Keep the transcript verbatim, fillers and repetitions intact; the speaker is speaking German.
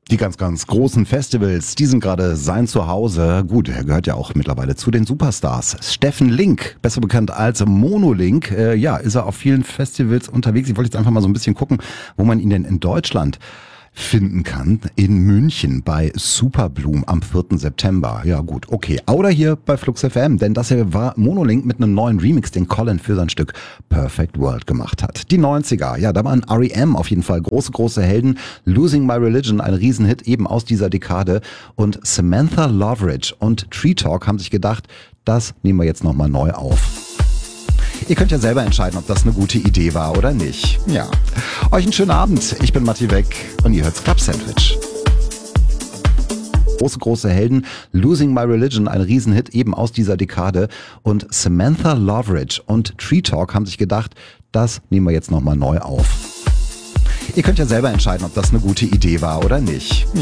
Die ganz, ganz großen Festivals, die sind gerade sein Zuhause. Gut, er gehört ja auch mittlerweile zu den Superstars. Steffen Link, besser bekannt als Monolink, äh, ja, ist er auf vielen Festivals unterwegs. Ich wollte jetzt einfach mal so ein bisschen gucken, wo man ihn denn in Deutschland finden kann. In München bei Superbloom am vierten September. Ja gut, okay. Oder hier bei Flux F M, denn das hier war Monolink mit einem neuen Remix, den Colin für sein Stück Perfect World gemacht hat. Die neunziger, ja, da waren R E M auf jeden Fall große, große Helden. Losing My Religion, ein Riesenhit eben aus dieser Dekade. Und Samantha Loveridge und Tree Talk haben sich gedacht, das nehmen wir jetzt nochmal neu auf. Ihr könnt ja selber entscheiden, ob das eine gute Idee war oder nicht. Ja. Euch einen schönen Abend. Ich bin Matti Weck und ihr hört's Club Sandwich. Große, große Helden. Losing My Religion, ein Riesenhit eben aus dieser Dekade. Und Samantha Loveridge und Tree Talk haben sich gedacht, das nehmen wir jetzt nochmal neu auf. Ihr könnt ja selber entscheiden, ob das eine gute Idee war oder nicht. Ja.